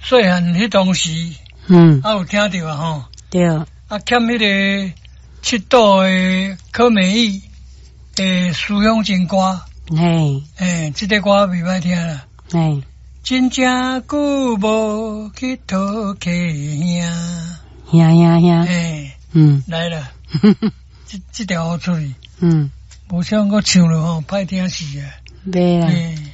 细汉迄当时，有听到啊吼。 对。 欠迄个七度的柯美意的思乡情歌。这个歌袂歹听啦。真正久无去讨客兄。来啦。这条好处理。无想我唱了吼，歹听死啊。 袂啦。